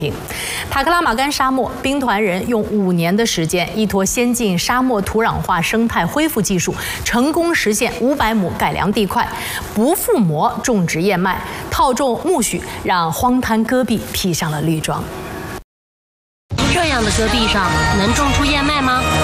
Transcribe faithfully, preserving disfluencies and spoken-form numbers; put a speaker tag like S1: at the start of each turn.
S1: 塔克拉玛干沙漠兵团人用五年的时间，依托先进沙漠土壤化生态恢复技术，成功实现五百亩改良地块，不覆膜种植燕麦，套种苜蓿，让荒滩戈壁披上了绿装。
S2: 这样的戈壁上能种出燕麦吗？